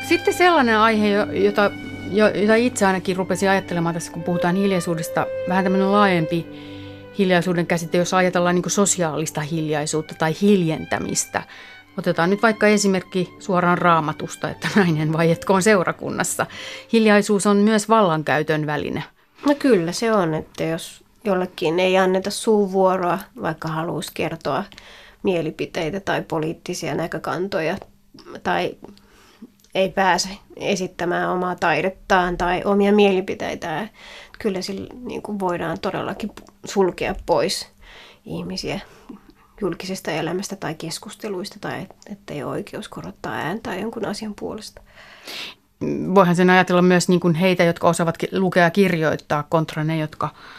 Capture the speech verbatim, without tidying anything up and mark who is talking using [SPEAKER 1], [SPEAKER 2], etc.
[SPEAKER 1] Sitten sellainen aihe, jota, jota itse ainakin rupesin ajattelemaan tässä, kun puhutaan hiljaisuudesta, vähän tämmöinen laajempi hiljaisuuden käsite, jos ajatellaan niin kuin sosiaalista hiljaisuutta tai hiljentämistä. Otetaan nyt vaikka esimerkki suoraan Raamatusta, että nainen vaietkoon seurakunnassa. Hiljaisuus on myös vallankäytön väline.
[SPEAKER 2] No kyllä se on, että jos jollekin ei anneta suuvuoroa, vaikka haluaisi kertoa mielipiteitä tai poliittisia näkökantoja tai ei pääse esittämään omaa taidettaan tai omia mielipiteitään. Kyllä sillä niin kuin voidaan todellakin sulkea pois ihmisiä julkisesta elämästä tai keskusteluista tai että ei ole oikeus korottaa ääntä jonkun asian puolesta.
[SPEAKER 1] Voihan sen ajatella myös niin kuin heitä, jotka osaavat lukea ja kirjoittaa kontra ne, jotka